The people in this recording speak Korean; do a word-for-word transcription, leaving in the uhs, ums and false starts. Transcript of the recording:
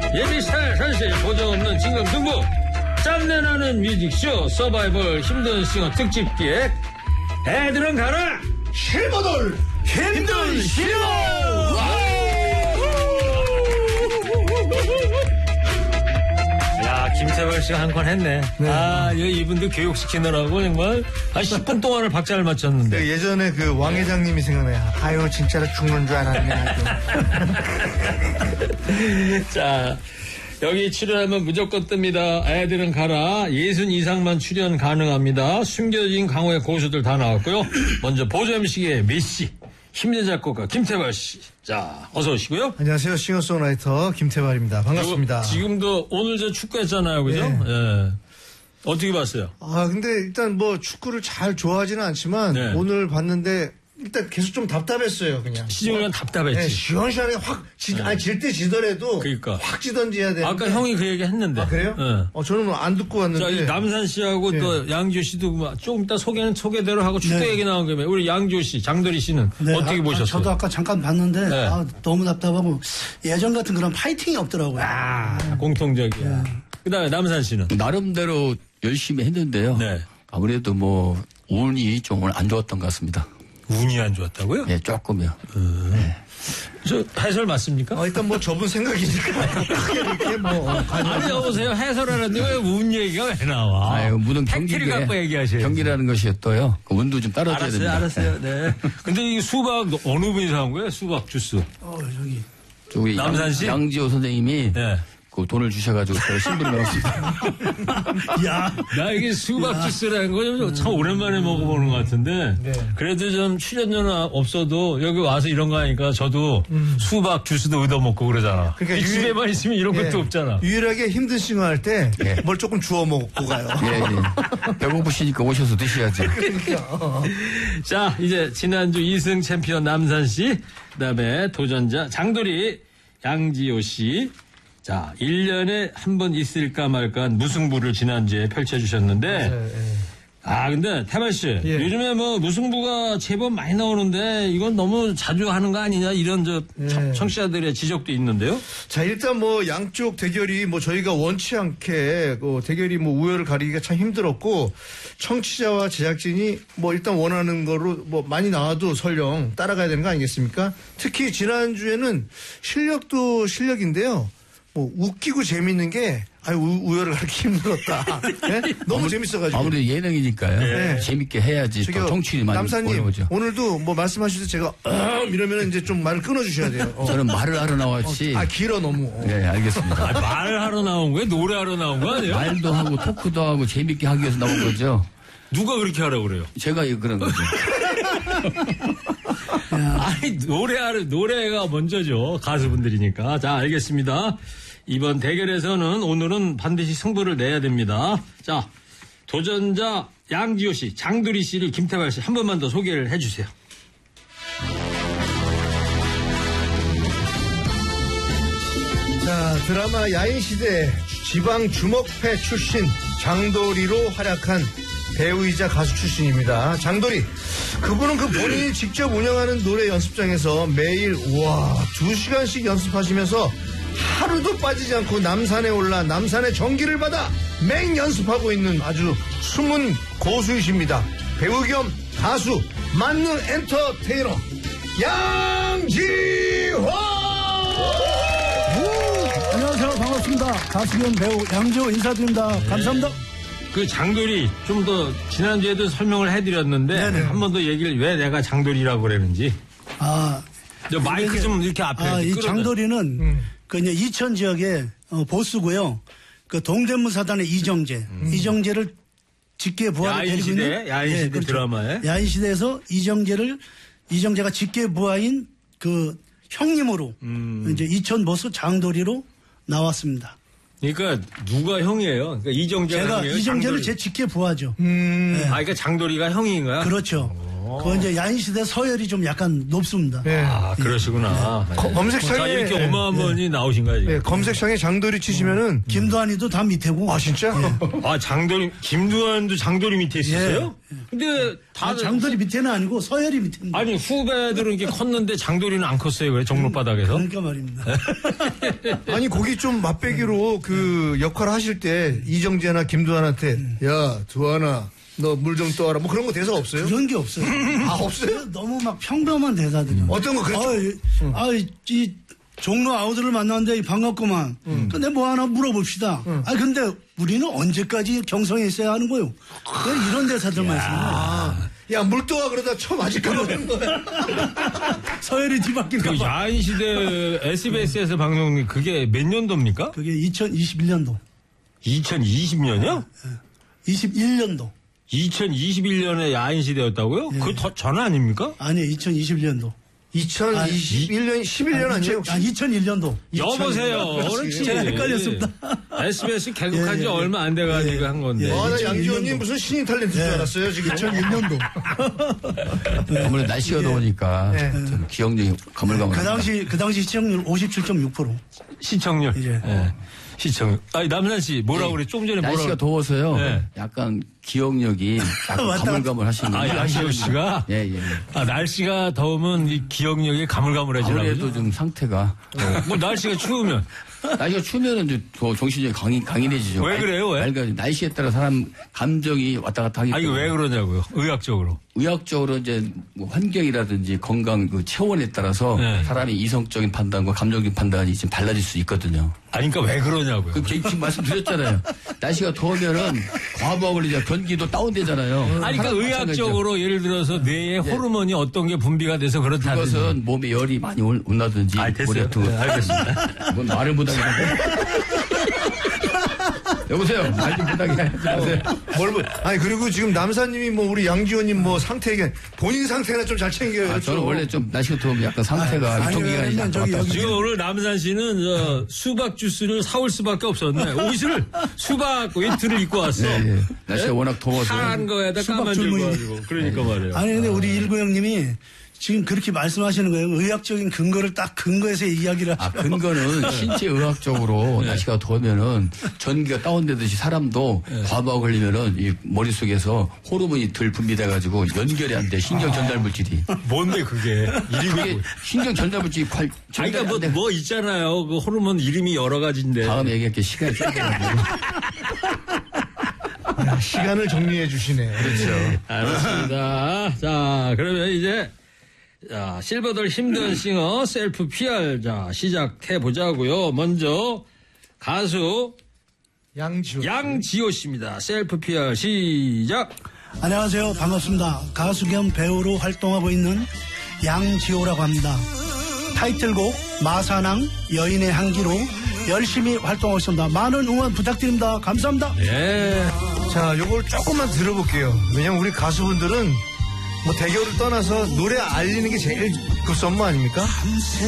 예비스타일 현실 보정없는 진검 승부 짬내나는 뮤직쇼 서바이벌 힘든 싱어 특집 기획 애들은 가라 실버돌 힘든 싱어. 야, 김태벌 씨가 한 건 했네. 네. 아, 이분들 교육시키느라고 정말 한 십 분 동안을 박자를 맞췄는데. 네, 예전에 그 왕 회장님이 생각나요. 아유, 진짜로 죽는 줄 알았네. 자, 여기 출연하면 무조건 뜹니다. 애들은 가라. 예순 이상만 출연 가능합니다. 숨겨진 강호의 고수들 다 나왔고요. 먼저 보조 엠씨의 미씨. 힘든 작곡가 김태발 씨. 자, 어서 오시고요. 안녕하세요. 싱어송라이터 김태발입니다. 반갑습니다. 지금도 오늘 저 축구했잖아요. 그죠? 네. 예. 어떻게 봤어요? 아, 근데 일단 뭐 축구를 잘 좋아하지는 않지만 네. 오늘 봤는데 일단 계속 좀 답답했어요, 그냥. 시즌은 답답했지. 네, 시원시원하게 확, 지, 네. 아니, 질 때 지더라도. 그러니까. 확 지던지 해야 되는데. 아까 형이 그 얘기 했는데. 아, 그래요? 네. 어, 저는 뭐 안 듣고 왔는데. 자, 이 남산 씨하고 네. 또 양지호 씨도 뭐 조금 이따 소개는 소개대로 하고 축구 네. 얘기 나온 김에 우리 양지호 씨, 장도리 씨는 네, 어떻게 아, 보셨어요? 저도 아까 잠깐 봤는데 네. 아, 너무 답답하고 예전 같은 그런 파이팅이 없더라고요. 아, 공통적이야. 네. 그다음에 남산 씨는 나름대로 열심히 했는데요. 네. 아무래도 뭐 운이 좀 오늘 안 좋았던 것 같습니다. 운이 안 좋았다고요? 예, 조금요. 음. 네. 저 해설 맞습니까? 어, 일단 뭐 저분 생각이니까. 크게 이렇게 뭐. 어, 아니 여보세요 해설하는데 왜 운 얘기가 왜 나와? 아유, 무슨 팩트를 경기에 갖고 얘기하셔야지. 경기라는 것이 또요. 그 운도 좀 따라줘야 알았어요, 됩니다. 알았어요. 네. 근데 이 수박 어느 분이 사온 거예요? 수박 주스. 어, 저기 저기 남산 씨? 양, 양지호 선생님이 네. 그 돈을 주셔가지고 제가 신분을 넣었습니다. 야, 나 이게 수박 주스라는 거 참 오랜만에 먹어보는 것 같은데 네. 그래도 좀 출연료는 없어도 여기 와서 이런 거 하니까 저도 음. 수박 주스도 얻어 먹고 그러잖아. 그러니까 이 유일- 집에만 있으면 이런 예. 것도 없잖아. 유일하게 힘든 싱어 할 때 뭘 예. 조금 주워 먹고 가요. 예, 예. 배고프시니까 오셔서 드셔야죠. 그러니까. 자, 이제 지난주 이 승 챔피언 남산 씨, 그다음에 도전자 장도리 양지호 씨. 자, 일 년에 한 번 있을까 말까 한 무승부를 지난주에 펼쳐주셨는데, 아, 근데 태발 씨, 예. 요즘에 뭐 무승부가 제법 많이 나오는데 이건 너무 자주 하는 거 아니냐 이런 저 청- 예. 청취자들의 지적도 있는데요. 자, 일단 뭐 양쪽 대결이 뭐 저희가 원치 않게 그 대결이 뭐 우열을 가리기가 참 힘들었고 청취자와 제작진이 뭐 일단 원하는 거로 뭐 많이 나와도 설령 따라가야 되는 거 아니겠습니까? 특히 지난주에는 실력도 실력인데요. 뭐 웃기고 재밌는 게 아유 우, 우열을 가리기 힘들었다. 네? 너무 재밌어가지고. 아무래도 예능이니까요. 네. 재밌게 해야지 또 저기요, 정치인이 많이 남사님 올라오죠. 오늘도 뭐 말씀하실 때 제가 음 이러면 이제 좀 말을 끊어주셔야 돼요. 어. 저는 말을 하러 나왔지. 아 길어 너무. 어. 네, 알겠습니다. 아, 말을 하러 나온 거예요? 노래하러 나온 거 아니에요? 말도 하고 토크도 하고 재밌게 하기 위해서 나온 거죠. 누가 그렇게 하라고 그래요? 제가 그런 거죠. 아니, 노래하러, 노래가 먼저죠. 가수분들이니까. 자, 알겠습니다. 이번 대결에서는 오늘은 반드시 승부를 내야 됩니다. 자, 도전자 양지호 씨, 장두리 씨를 김태발 씨 한 번만 더 소개를 해주세요. 자, 드라마 야인시대 지방 주먹패 출신 장도리로 활약한 배우이자 가수 출신입니다. 장도리. 그분은 그 본인이 직접 운영하는 노래 연습장에서 매일 우와 두 시간씩 연습하시면서 하루도 빠지지 않고 남산에 올라 남산의 전기를 받아 맹 연습하고 있는 아주 숨은 고수이십니다. 배우 겸 가수 만능 엔터테이너 양지호. 안녕하세요. 반갑습니다. 가수겸 배우 양지호 인사드립니다. 감사합니다. 그 장도리 좀 더 지난주에도 설명을 해드렸는데 한 번 더 얘기를 왜 내가 장도리라고 그러는지. 아, 저 마이크 이게- 좀 이렇게 앞에. 아, 이 끌어다- 장도리는 그 이제 이천 지역의 어, 보수고요. 그 동대문 사단의 이정재, 이정재를 직계 부하를 데리고 야인시대, 있는 야인시대 예, 그렇죠. 드라마에. 야인시대에서 이정재를 이정재가 직계 부하인 그 형님으로 음. 이제 이천 보수 장도리로 나왔습니다. 그러니까 누가 형이에요? 그러니까 이정재가 제가 형이에요? 이정재를 장도리. 제 직계 부하죠. 음, 아, 그러니까 장도리가 형인 거야? 그렇죠. 오, 그 이제 야인시대 서열이 좀 약간 높습니다. 네. 아, 그러시구나. 네. 거- 검색창에 자, 이렇게 네. 어마어마하니 나오신 거야, 지금. 네, 검색창에 장도리 치시면은 김도환이도 다 밑에고. 아 진짜? 아, 장도리, 김두한도 장도리 밑에 있었어요? 근데 다. 아, 장도리 밑에는 아니고 서열이 밑에입니다. 아니, 후배들은 이렇게 컸는데 장도리는 안 컸어요, 그래, 종로바닥에서? 그러니까 말입니다. 아니 거기 좀 맛배기로 그 역할을 하실 때 이정재나 김두한한테 야 두한아 너 물 좀 떠와라 뭐 그런 거 대사 없어요? 그런 게 없어요. 아 없어요? 너무 막 평범한 대사들이요. 어떤 거 그랬죠? 아, 이, 아, 이, 이 종로 아우들을 만났는데 이 반갑구만. 근데 뭐 하나 물어봅시다. 아 근데 우리는 언제까지 경성에 있어야 하는 거요? 그냥 이런 대사들만 있습니다. 야 물 떠와 그러다 처음 맞을까 그러는 거야. 서열이 뒤바뀔까 그 봐. 야인시대 에스비에스에서 방송, 그게 몇 년도입니까? 그게 이천이십일 년도. 이천이십 년이요? 이십일 년도. 이천이십일 년에 야인시대였다고요? 그 더 전 아닙니까? 아니요, 이천이십일 년도. 이천이십일 년 십일 년 아니에요 혹시? 아, 이천일 년도. 여보세요. 그렇지. 그렇지. 제가 헷갈렸습니다. 에스비에스 개국한 지 예, 예, 예. 얼마 안 돼가지고 예, 한 건데. 예. 와, 나 이천일 양지원님 년도. 무슨 신인 탤런트인 줄 알았어요 지금. 이천일 년도. 아무래도 날씨가 더우니까 네. 좀 기억력이 가물가물. 그 당시, 그 당시 시청률 오십칠 점 육 퍼센트. 시청률. 이제. 예. 시청률. 아니, 남산 씨, 뭐라고 그래? 조금 전에 뭐라고 날씨가 그래? 더워서요. 네. 약간 기억력이 약간 왔다 가물가물 하시는 아, 양지호 씨가? 예, 예. 아, 날씨가 더우면 이 기억력이 가물가물해지나 아무래도 보죠? 좀 상태가. 뭐, 날씨가 추우면. 날씨가 추우면은 이제 더 정신력이 강인, 강인해지죠. 왜 그래요? 왜? 그러니까 날씨에 따라 사람 감정이 왔다 갔다 하기 아, 이거 때문에. 왜 그러냐고요? 의학적으로. 의학적으로 이제 뭐 환경이라든지 건강 그 체온에 따라서 네. 사람이 이성적인 판단과 감정적인 판단이 지금 달라질 수 있거든요. 아니, 그러니까 왜 그러냐고요? 그 지금 말씀드렸잖아요. 날씨가 더우면은 과부하 걸리죠. 견기도 다운되잖아요. 아니, 그러니까 마찬가지죠. 의학적으로 예를 들어서 뇌에 호르몬이 어떤 게 분비가 돼서 그렇다든지. 그것은 몸에 열이 많이 올- 온다든지 아, 됐어요. 머리 같은 거. 네, 알겠습니다. 뭔 말을 못하겠는데. 여보세요. 말 좀 못하게 하지 마세요. 뭘 뭐- 아니 그리고 지금 남사님이 뭐 우리 양지원님 뭐 상태 얘기 본인 상태나 좀 잘 챙겨요. 아, 저는 원래 좀 날씨가 더우면 약간 상태가 아니, 유통기간이 왜냐면 왔다 저기 갔다 여기- 지금 오늘 남산 씨는 저 수박 주스를 사올 수밖에 없었네. 옷을 수박 웨이트를 입고 왔어. 예, 예. 날씨가 워낙 더워서. 파란 거에다 수박 까만 줄무늬. 줄무가지고 그러니까 말이에요. 아니, 근데 우리 일구 형님이 지금 그렇게 말씀하시는 거예요. 의학적인 근거를 딱 근거해서 이야기를 아, 하시고. 근거는 신체 의학적으로 날씨가 더우면은 전기가 다운되듯이 사람도 과부하 걸리면은 이 머릿속에서 호르몬이 덜 분비돼가지고 연결이 안 돼. 신경 전달 물질이. 뭔데 그게? 이름이 그게 뭐? 신경 전달 물질이 관, 아니, 전달이 그러니까 뭐, 안 돼. 뭐 있잖아요. 그 호르몬 이름이 여러 가지인데. 다음에 얘기할게 시간이 짧아가지고. 시간을 정리해 주시네. 그렇죠. 알았습니다. 자, 그러면 이제 자, 실버돌 힘든 싱어 셀프 피알 자 시작해 보자고요. 먼저 가수 양지원. 양지호 씨입니다. 셀프 피알 시작. 안녕하세요. 반갑습니다. 가수 겸 배우로 활동하고 있는 양지호라고 합니다. 타이틀곡 마사낭 여인의 향기로 열심히 활동하고 있습니다. 많은 응원 부탁드립니다. 감사합니다. 예. 자, 요걸 조금만 들어볼게요. 왜냐면 우리 가수분들은 뭐 대결을 떠나서 노래 알리는 게 제일 그 썸머 아닙니까?